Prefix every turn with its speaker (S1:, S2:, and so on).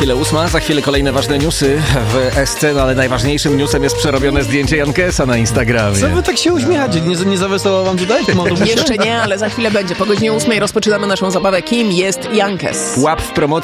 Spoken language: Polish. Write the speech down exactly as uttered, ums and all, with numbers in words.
S1: chwilę ósma, za chwilę kolejne ważne newsy w S C, no ale najważniejszym newsem jest przerobione zdjęcie Jankesa na Instagramie.
S2: Co wy tak się uśmiechacie? Nie, nie zawesoło wam tutaj?
S3: Jeszcze nie, ale za chwilę będzie. Po godzinie ósmej rozpoczynamy naszą zabawę. Kim jest Jankes?
S1: Łap w promocji